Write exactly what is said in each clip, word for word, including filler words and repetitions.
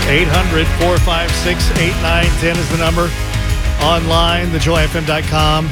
eight hundred, four five six, eight nine one zero is the number. Online, the joy f m dot com.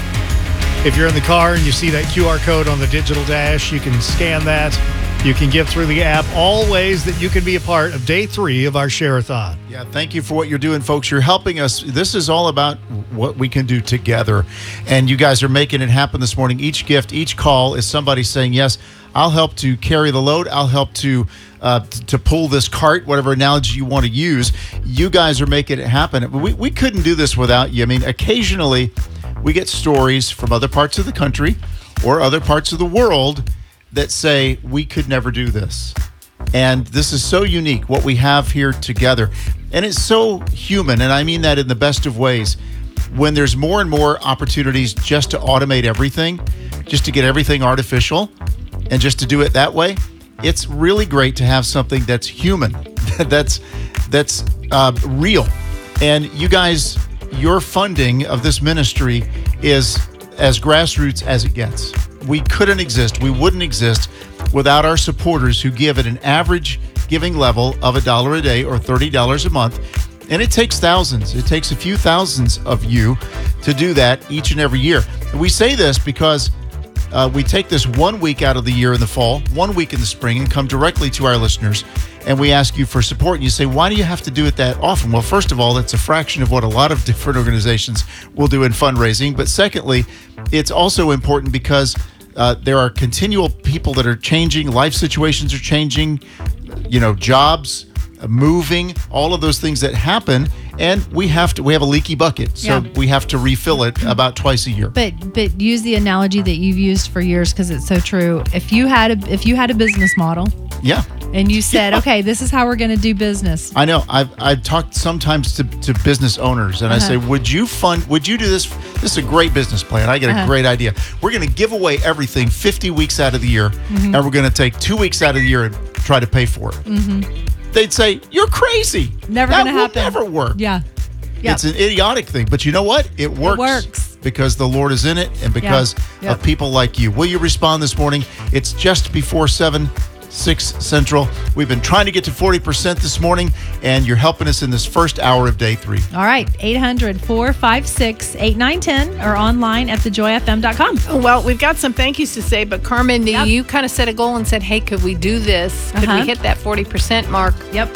If you're in the car and you see that Q R code on the digital dash, you can scan that. You can give through the app. All ways that you can be a part of day three of our Share-a-thon. Yeah, thank you for what you're doing, folks. You're helping us. This is all about what we can do together. And you guys are making it happen this morning. Each gift, each call is somebody saying, yes, I'll help to carry the load. I'll help to uh, t- to pull this cart, whatever analogy you want to use. You guys are making it happen. We, we couldn't do this without you. I mean, occasionally we get stories from other parts of the country or other parts of the world that say we could never do this. And this is so unique, what we have here together. And it's so human, and I mean that in the best of ways. When there's more and more opportunities just to automate everything, just to get everything artificial, and just to do it that way, it's really great to have something that's human, that's that's uh, real. And you guys, your funding of this ministry is as grassroots as it gets. We couldn't exist, we wouldn't exist without our supporters who give at an average giving level of a dollar a day or thirty dollars a month. And it takes thousands. It takes a few thousands of you to do that each and every year. And we say this because uh, we take this one week out of the year in the fall, one week in the spring, and come directly to our listeners. And we ask you for support. And you say, why do you have to do it that often? Well, first of all, that's a fraction of what a lot of different organizations will do in fundraising. But secondly, it's also important because uh, there are continual people that are changing. Life situations are changing, you know, jobs, moving, all of those things that happen, and we have to we have a leaky bucket, so yeah. we have to refill it about twice a year. But but use the analogy that you've used for years because it's so true. If you had a if you had a business model, yeah, and you said, yeah. okay, this is how we're going to do business. I know. I've I've talked sometimes to, to business owners, and uh-huh. I say, would you fund? Would you do this? This is a great business plan. I get uh-huh. a great idea. We're going to give away everything fifty weeks out of the year, mm-hmm. and we're going to take two weeks out of the year and try to pay for it. Mm-hmm. They'd say, you're crazy. Never going to happen. That will never work. Yeah. Yep. It's an idiotic thing. But you know what? It works. It works. Because the Lord is in it and because yeah. yep. of people like you. Will you respond this morning? It's just before seven, six Central. We've been trying to get to forty percent this morning, and you're helping us in this first hour of day three. All right. eight hundred, four five six, eight nine one zero or online at the joy f m dot com. Well, we've got some thank yous to say, but Carmen, yep. you kind of set a goal and said, hey, could we do this? Could uh-huh. we hit that forty percent mark? Yep.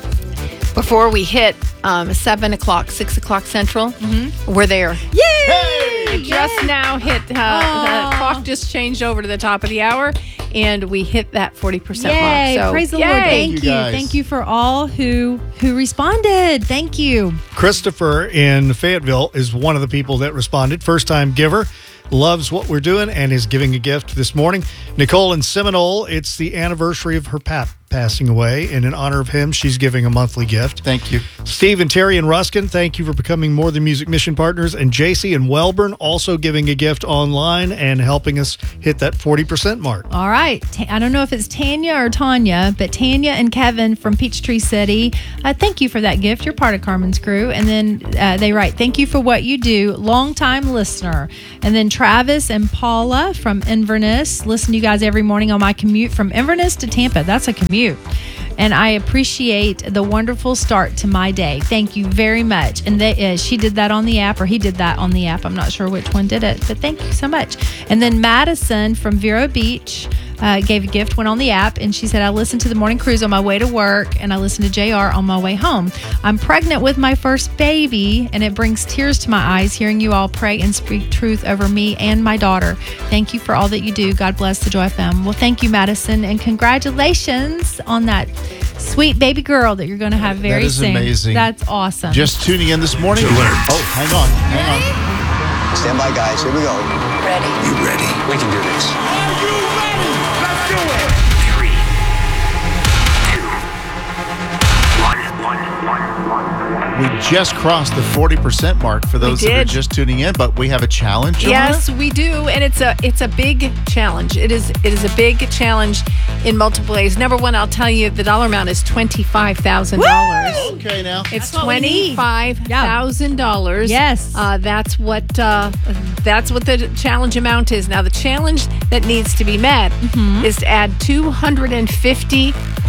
Before we hit um, seven o'clock, six o'clock Central, mm-hmm. we're there. Yay! Hey! We just now hit, uh, the clock just changed over to the top of the hour, and we hit that forty percent Yay! mark. So, praise the yay! Lord. Thank, Thank you. you Thank you for all who who responded. Thank you. Christopher in Fayetteville is one of the people that responded. First-time giver. Loves what we're doing and is giving a gift this morning. Nicole in Seminole, it's the anniversary of her pap passing away, and in honor of him, she's giving a monthly gift. Thank you. Steve and Terry in Ruskin, thank you for becoming More Than Music Mission Partners. And J C in Welborn also giving a gift online and helping us hit that forty percent mark. All right. I don't know if it's Tanya or Tanya, but Tanya and Kevin from Peachtree City, uh, thank you for that gift. You're part of Carmen's crew. And then uh, they write, thank you for what you do. Long-time listener. And then Travis and Paula from Inverness. Listen to you guys every morning on my commute from Inverness to Tampa. That's a commute. And I appreciate the wonderful start to my day. Thank you very much. And they, uh, she did that on the app, or he did that on the app. I'm not sure which one did it, but thank you so much. And then Madison from Vero Beach uh, gave a gift, went on the app, and she said, I listened to the morning cruise on my way to work, and I listened to J R on my way home. I'm pregnant with my first baby, and it brings tears to my eyes hearing you all pray and speak truth over me and my daughter. Thank you for all that you do. God bless the Joy F M. Well, thank you, Madison, and congratulations on that sweet baby girl that you're going to have very soon. That is amazing. That's awesome. Just tuning in this morning. Alert. Oh, hang on. Hang on. Stand by, guys. Here we go. Ready? You ready? We can do this. Are you ready? Let's do it! Three, two, one, one, one, one. We just crossed the forty percent mark for those We that are did. just tuning in, but we have a challenge. Joanna? Yes, we do, and it's a it's a big challenge. It is it is a big challenge in multiple ways. Number one, I'll tell you the dollar amount is twenty five thousand dollars. Okay, now. It's That's what we twenty need. five thousand dollars. Yes. uh, that's what uh, that's what the challenge amount is. Now, the challenge that needs to be met Mm-hmm. is to add two hundred and fifty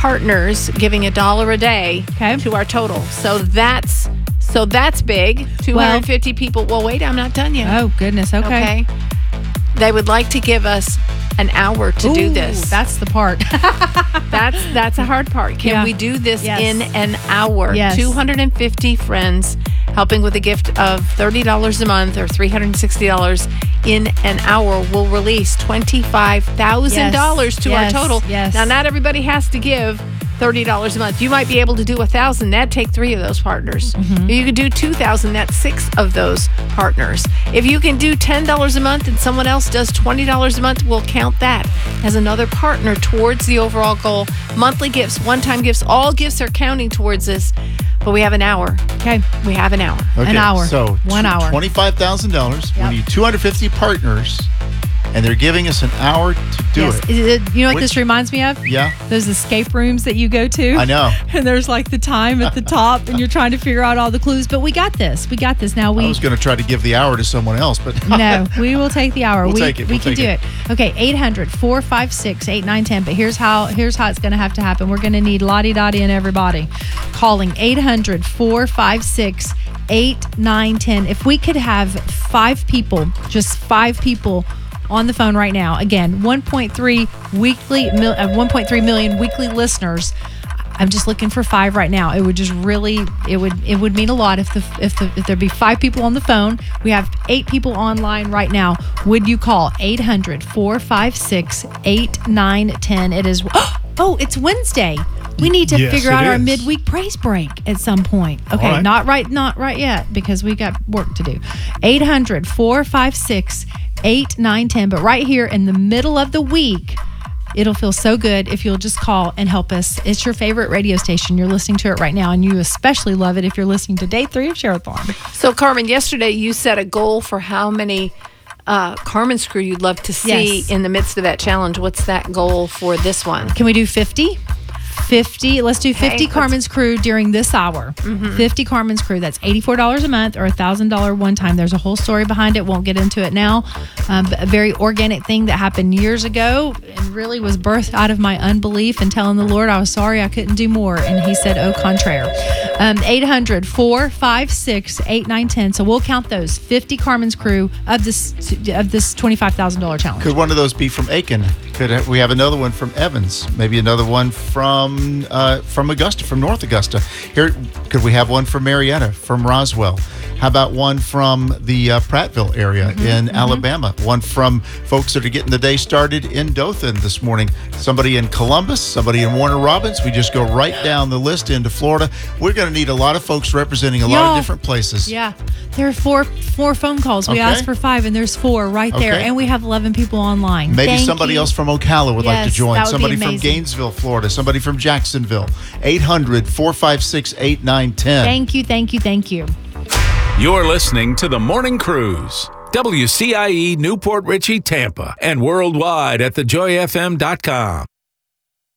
partners giving a dollar a day Okay. to our total. So that's so that's big. two hundred fifty people. Well, wait, I'm not done yet. Oh, goodness. Okay. Okay. They would like to give us an hour to do Ooh, this. That's the part. That's that's a hard part. Can Yeah. we do this Yes. in an hour? Yes. two hundred fifty friends helping with a gift of thirty dollars a month or three hundred sixty dollars in an hour will release twenty-five thousand dollars Yes. to Yes. our total. Yes. Now, not everybody has to give thirty dollars a month. You might be able to do one thousand dollars. That'd take three of those partners. Mm-hmm. You could do two thousand dollars. That's six of those partners. If you can do ten dollars a month and someone else does twenty dollars a month, we'll count that as another partner towards the overall goal. Monthly gifts, one-time gifts, all gifts are counting towards this, but we have an hour. Okay. We have an hour. An hour. So One hour. twenty-five thousand dollars. Yep. We need two hundred fifty partners, and they're giving us an hour to do Yes. it. Is it- you know what Which- this reminds me of? Yeah, Those escape rooms that you go to. I know. And there's like the time at the top, and you're trying to figure out all the clues. But we got this. We got this. Now I we. was going to try to give the hour to someone else, but No, we will take the hour. We'll we take it. we We'll can take do it. it. Okay, eight hundred, four five six, eight nine one zero. But here's how here's how it's going to have to happen. We're going to need Lottie Dottie and everybody calling eight hundred, four five six, eight nine one zero. If we could have five people, just five people on the phone right now. Again, one point three weekly mil, uh, one point three million weekly listeners. I'm just looking for five right now. It would just really, it would, it would mean a lot if the, if the, if there'd be five people on the phone. We have eight people online right now. Would you call eight hundred, four five six, eight nine one zero? It is, oh, it's Wednesday. We need to Yes, figure it out our is. midweek praise break at some point. Okay, right. not right, not right yet because we got work to do. eight hundred, four five six, eight nine one zero. But right here in the middle of the week, it'll feel so good if you'll just call and help us. It's your favorite radio station. You're listening to it right now, and you especially love it if you're listening to day three of Sherathon. So, Carmen, yesterday you set a goal for how many uh, Carmen Screw you'd love to see Yes. in the midst of that challenge. What's that goal for this one? Can we do fifty? fifty. Let's do fifty let's- Carmen's Crew during this hour. fifty Carmen's Crew. That's eighty-four dollars a month or one thousand dollars one time. There's a whole story behind it. Won't get into it now. Um, but a very organic thing that happened years ago and really was birthed out of my unbelief and telling the Lord I was sorry I couldn't do more. And he said, au contraire. Um, eight hundred, four five six, eight nine one zero. So we'll count those fifty Carmen's Crew of this of this twenty-five thousand dollars challenge. could one of those be from Aiken? Could we have another one from Evans? Maybe another one from uh, from Augusta, from North Augusta. Here, could we have one from Marietta, from Roswell? How about one from the uh, Prattville area Mm-hmm, in Alabama? One from folks that are getting the day started in Dothan this morning. Somebody in Columbus, somebody in Warner Robins. We just go right down the list into Florida. We're going to need a lot of folks representing a lot Y'all. of different places. Yeah, there are four four phone calls. We Okay. asked for five, and there's four right there, Okay. and we have eleven people online. Maybe Thank somebody you. else from Ocala would like to Yes, join. that would be Somebody from amazing. Gainesville, Florida. Somebody from Jacksonville. eight hundred, four five six, eight nine one zero. Thank you, thank you, thank you. You're listening to The Morning Cruise. W C I E Newport Richey, Tampa, and worldwide at the joy f m dot com.